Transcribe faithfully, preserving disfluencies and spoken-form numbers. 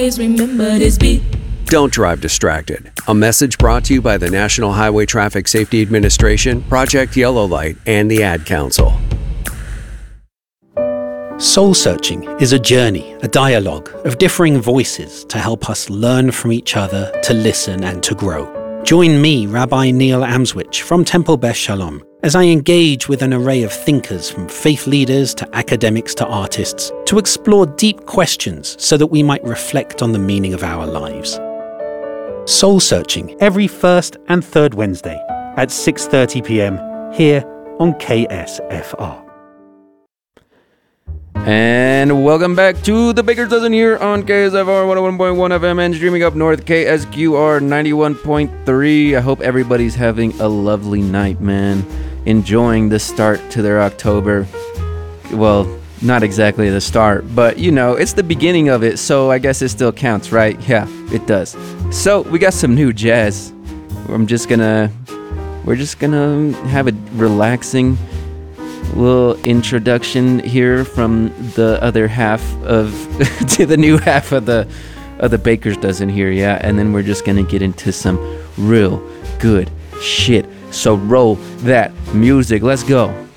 Remember this beat. Don't drive distracted. A message brought to you by the National Highway Traffic Safety Administration, Project Yellow Light, and the Ad Council. Soul searching is a journey, a dialogue of differing voices to help us learn from each other, to listen and to grow. Join me, Rabbi Neil Amswich from Temple Beth Shalom, as I engage with an array of thinkers from faith leaders to academics to artists to explore deep questions so that we might reflect on the meaning of our lives. Soul Searching every first and third Wednesday at six thirty p.m. here on K S F R. And welcome back to the Baker's Dozen here on K S F R one oh one point one F M and streaming up north K S Q R ninety-one point three. I hope everybody's having a lovely night, man. Enjoying the start to their October. Well, not exactly the start, but you know, it's the beginning of it, so I guess it still counts, right? Yeah, it does. So we got some new jazz. I'm just gonna, we're just gonna have a relaxing little introduction here from the other half of to the new half of the of the Baker's Dozen here, yeah, and then we're just gonna get into some real good shit. So roll that music. Let's go.